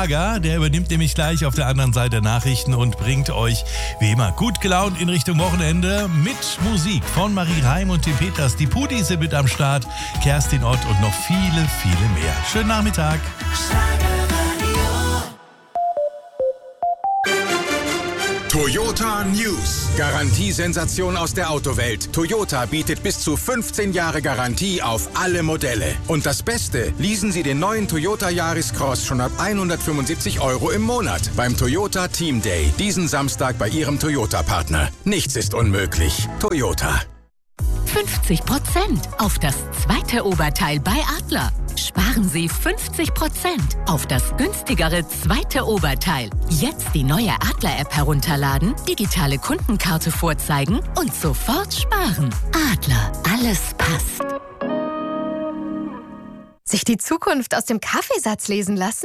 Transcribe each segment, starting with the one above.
Der übernimmt nämlich gleich auf der anderen Seite Nachrichten und bringt euch wie immer gut gelaunt in Richtung Wochenende mit Musik von Marie Reim und Tim Peters. Die Pudis sind mit am Start, Kerstin Ott und noch viele, viele mehr. Schönen Nachmittag. Toyota News. Garantiesensation aus der Autowelt. Toyota bietet bis zu 15 Jahre Garantie auf alle Modelle. Und das Beste, leasen Sie den neuen Toyota Yaris Cross schon ab 175 € im Monat beim Toyota Team Day. Diesen Samstag bei Ihrem Toyota-Partner. Nichts ist unmöglich. Toyota. 50% auf das zweite Oberteil bei Adler. Sparen Sie 50% auf das günstigere zweite Oberteil. Jetzt die neue Adler-App herunterladen, digitale Kundenkarte vorzeigen und sofort sparen. Adler, alles passt. Sich die Zukunft aus dem Kaffeesatz lesen lassen?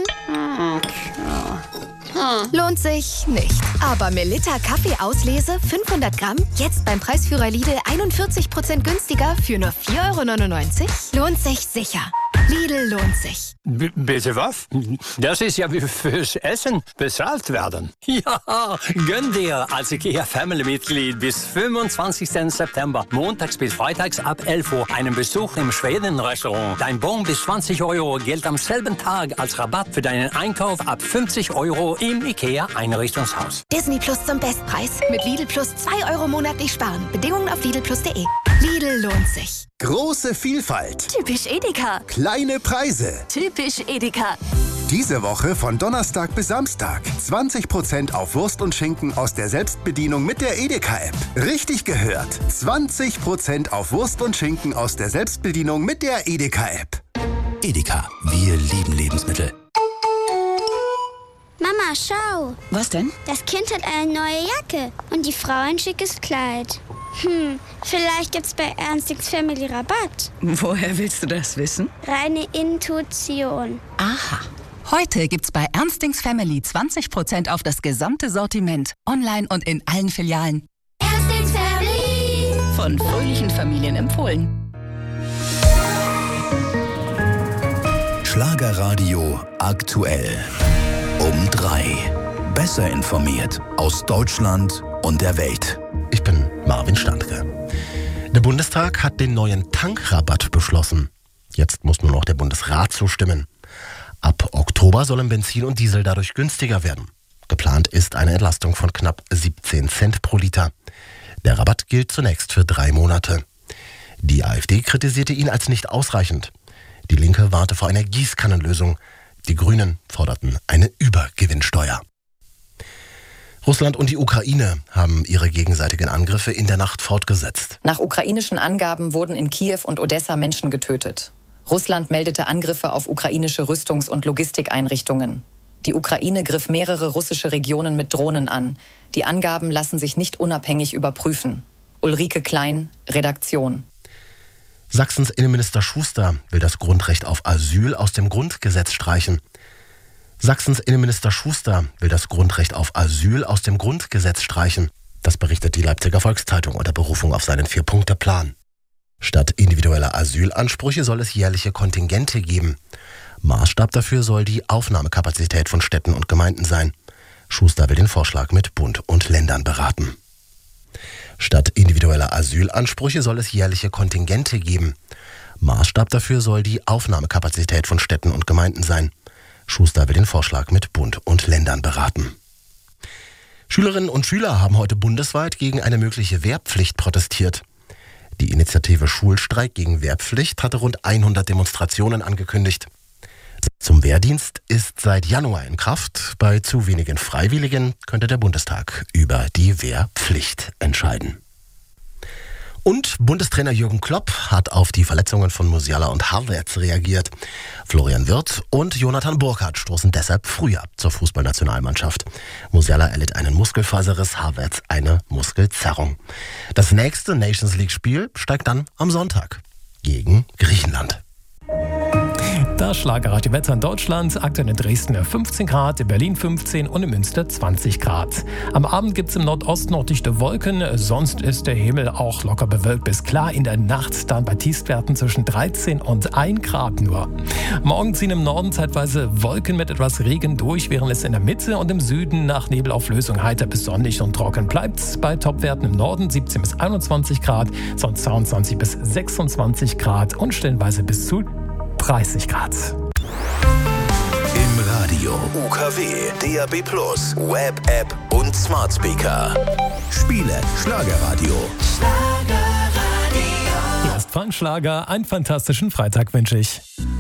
Lohnt sich nicht. Aber Melitta Kaffeeauslese 500 Gramm, jetzt beim Preisführer Lidl 41% günstiger für nur 4,99 €? Lohnt sich sicher. Lidl lohnt sich. Bitte was? Das ist ja wie fürs Essen bezahlt werden. Ja, gönn dir als IKEA-Family-Mitglied bis 25. September, montags bis freitags ab 11 Uhr, einen Besuch im Schweden-Restaurant. Dein Bon bis 20 € gilt am selben Tag als Rabatt für deinen Einkauf ab 50 € im IKEA-Einrichtungshaus. Disney Plus zum Bestpreis. Mit Lidl Plus 2 € monatlich sparen. Bedingungen auf lidlplus.de. Lidl lohnt sich. Große Vielfalt. Typisch Edeka. Kleine Preise. Typisch Edeka. Diese Woche von Donnerstag bis Samstag. 20% auf Wurst und Schinken aus der Selbstbedienung mit der Edeka-App. Richtig gehört. 20% auf Wurst und Schinken aus der Selbstbedienung mit der Edeka-App. Edeka, wir lieben Lebensmittel. Mama, schau. Was denn? Das Kind hat eine neue Jacke und die Frau ein schickes Kleid. Vielleicht gibt's bei Ernstings Family Rabatt. Woher willst du das wissen? Reine Intuition. Aha. Heute gibt's bei Ernstings Family 20% auf das gesamte Sortiment. Online und in allen Filialen. Ernstings Family. Von fröhlichen Familien empfohlen. Schlagerradio aktuell. Um 3. Besser informiert aus Deutschland und der Welt. Ich bin Marvin Standke. Der Bundestag hat den neuen Tankrabatt beschlossen. Jetzt muss nur noch der Bundesrat zustimmen. Ab Oktober sollen Benzin und Diesel dadurch günstiger werden. Geplant ist eine Entlastung von knapp 17 Cent pro Liter. Der Rabatt gilt zunächst für 3 Monate. Die AfD kritisierte ihn als nicht ausreichend. Die Linke warnte vor einer Gießkannenlösung. Die Grünen forderten eine Übergewinnsteuer. Russland und die Ukraine haben ihre gegenseitigen Angriffe in der Nacht fortgesetzt. Nach ukrainischen Angaben wurden in Kiew und Odessa Menschen getötet. Russland meldete Angriffe auf ukrainische Rüstungs- und Logistikeinrichtungen. Die Ukraine griff mehrere russische Regionen mit Drohnen an. Die Angaben lassen sich nicht unabhängig überprüfen. Ulrike Klein, Redaktion. Sachsens Innenminister Schuster will das Grundrecht auf Asyl aus dem Grundgesetz streichen. Sachsens Innenminister Schuster will das Grundrecht auf Asyl aus dem Grundgesetz streichen. Das berichtet die Leipziger Volkszeitung unter Berufung auf seinen 4-Punkte-Plan. Statt individueller Asylansprüche soll es jährliche Kontingente geben. Maßstab dafür soll die Aufnahmekapazität von Städten und Gemeinden sein. Schuster will den Vorschlag mit Bund und Ländern beraten. Statt individueller Asylansprüche soll es jährliche Kontingente geben. Maßstab dafür soll die Aufnahmekapazität von Städten und Gemeinden sein. Schuster will den Vorschlag mit Bund und Ländern beraten. Schülerinnen und Schüler haben heute bundesweit gegen eine mögliche Wehrpflicht protestiert. Die Initiative Schulstreik gegen Wehrpflicht hatte rund 100 Demonstrationen angekündigt. Zum Wehrdienst ist seit Januar in Kraft. Bei zu wenigen Freiwilligen könnte der Bundestag über die Wehrpflicht entscheiden. Und Bundestrainer Jürgen Klopp hat auf die Verletzungen von Musiala und Havertz reagiert. Florian Wirth und Jonathan Burkhardt stoßen deshalb früher zur Fußballnationalmannschaft. Musiala erlitt einen Muskelfaserriss, Havertz eine Muskelzerrung. Das nächste Nations League-Spiel steigt dann am Sonntag gegen Griechenland. Das Schlagerradio-Wetter in Deutschland, aktuell in Dresden 15 Grad, in Berlin 15 und in Münster 20 Grad. Am Abend gibt es im Nordosten noch dichte Wolken, sonst ist der Himmel auch locker bewölkt bis klar. In der Nacht dann bei Tiefstwerten zwischen 13 und 1 Grad nur. Morgen ziehen im Norden zeitweise Wolken mit etwas Regen durch, während es in der Mitte und im Süden nach Nebelauflösung heiter bis sonnig und trocken bleibt. Bei Topwerten im Norden 17 bis 21 Grad, sonst 22 bis 26 Grad und stellenweise bis zu 30 Grad. Im Radio, UKW, DAB+, Web-App und Smart Speaker. Spiele Schlagerradio. Hier ist Fun Schlager. Einen fantastischen Freitag wünsche ich.